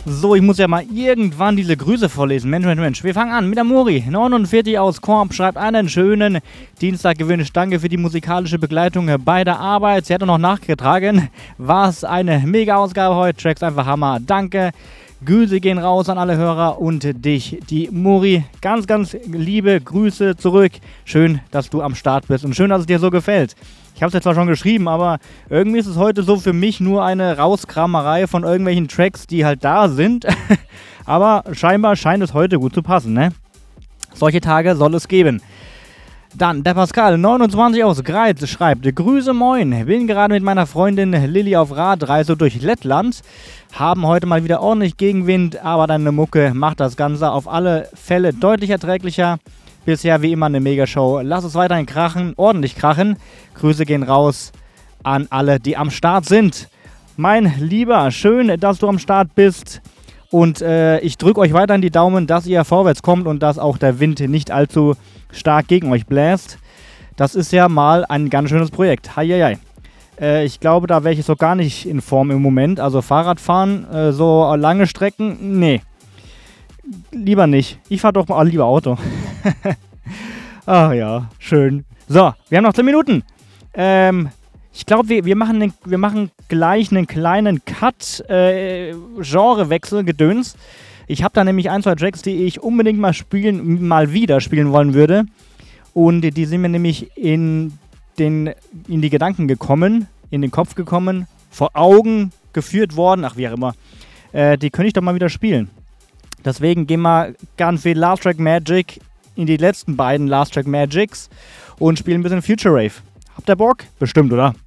So, ich muss ja mal irgendwann diese Grüße vorlesen. Mensch. Wir fangen an mit der Mori. 49 aus Korb schreibt einen schönen Dienstag gewünscht. Danke für die musikalische Begleitung bei der Arbeit. Sie hat auch noch nachgetragen. Was eine Mega-Ausgabe heute. Tracks einfach Hammer. Danke. Grüße gehen raus an alle Hörer und dich, die Mori. Ganz, ganz liebe Grüße zurück. Schön, dass du am Start bist und schön, dass es dir so gefällt. Ich habe es jetzt zwar schon geschrieben, aber irgendwie ist es heute so für mich nur eine Rauskramerei von irgendwelchen Tracks, die halt da sind. Aber scheinbar scheint es heute gut zu passen, ne? Solche Tage soll es geben. Dann der Pascal, 29 aus Greiz, schreibt: Grüße, moin, bin gerade mit meiner Freundin Lilly auf Radreise durch Lettland, haben heute mal wieder ordentlich Gegenwind, aber deine Mucke macht das Ganze auf alle Fälle deutlich erträglicher. Bisher wie immer eine Megashow, lass es weiterhin krachen, ordentlich krachen. Grüße gehen raus an alle, die am Start sind. Mein Lieber, schön, dass du am Start bist. Und ich drücke euch weiterhin die Daumen, dass ihr vorwärts kommt und dass auch der Wind nicht allzu stark gegen euch bläst. Das ist ja mal ein ganz schönes Projekt. Heieiei. Ich glaube, da wäre ich so gar nicht in Form im Moment. Also Fahrradfahren, so lange Strecken, nee. Lieber nicht. Ich fahre doch mal lieber Auto. Ach ja, schön. So, wir haben noch 10 Minuten. Ich glaube, wir machen gleich einen kleinen Cut, Genrewechsel, Gedöns. Ich habe da nämlich 1, 2 Tracks, die ich unbedingt mal wieder spielen wollen würde. Und die sind mir nämlich in die Gedanken gekommen, in den Kopf gekommen, vor Augen geführt worden. Ach, wie auch immer. Die könnte ich doch mal wieder spielen. Deswegen gehen wir ganz viel Last Track Magic in die letzten beiden Last Track Magics und spielen ein bisschen Future Rave. Habt ihr Bock? Bestimmt, oder?